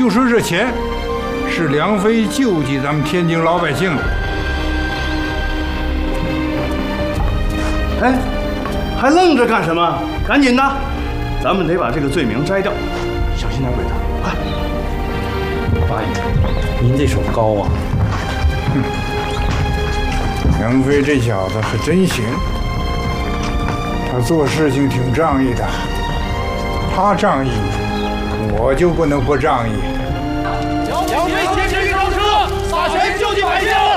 就说这钱是梁飞救济咱们天津老百姓的。 哎，还愣着干什么？赶紧的，咱们得把这个罪名摘掉。小心点，鬼子，快！ 八爷，您这手高啊！ 梁飞这小子可真行，他做事情挺仗义的。他仗义，我就不能不仗义。 梁飞坚持运钞车，撒钱救济百姓。